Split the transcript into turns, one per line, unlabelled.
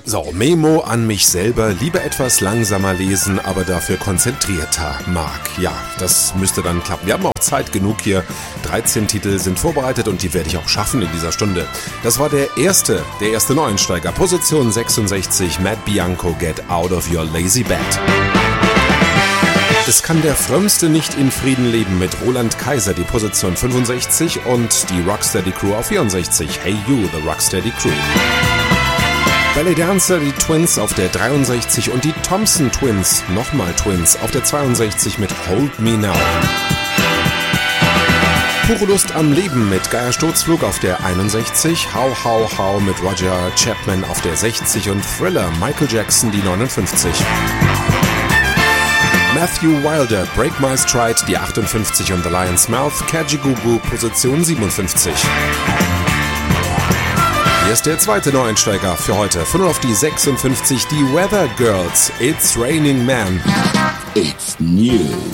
So, Memo an mich selber, lieber etwas langsamer lesen, aber dafür konzentrierter. Marc, ja, das müsste dann klappen. Wir haben auch Zeit genug hier. 13 Titel sind vorbereitet und die werde ich auch schaffen in dieser Stunde. Das war der erste Neueinsteiger. Position 66, Matt Bianco, Get Out of Your Lazy Bed. Es kann der Frömmste nicht in Frieden leben mit Roland Kaiser, die Position 65 und die Rocksteady Crew auf 64. Hey You, the Rocksteady Crew. Ballet Dancer, die Twins auf der 63 und die Thompson Twins, nochmal Twins, auf der 62 mit Hold Me Now. Pure Lust am Leben mit Geier Sturzflug auf der 61, How How How mit Roger Chapman auf der 60 und Thriller Michael Jackson die 59. Matthew Wilder, Break My Stride, die 58 und The Lion's Mouth, Kajagoogoo, Position 57. Hier ist der zweite Neueinsteiger für heute. Von auf die 56, die Weather Girls, It's Raining Man.
It's new.